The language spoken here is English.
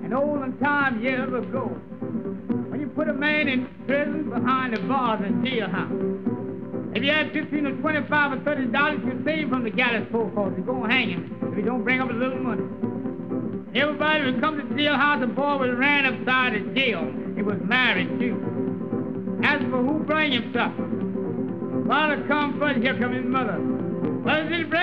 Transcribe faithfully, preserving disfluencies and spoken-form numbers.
In olden time, years ago, when you put a man in prison behind the bars in jailhouse, if you had fifteen or twenty-five or thirty dollars, you save from the gallows pole, cause you're gonna hang him if you don't bring up a little money. Everybody would come to the jailhouse, the boy was ran upside the jail. He was married too. As for who bring him supper, father come first, here come his mother. What is it,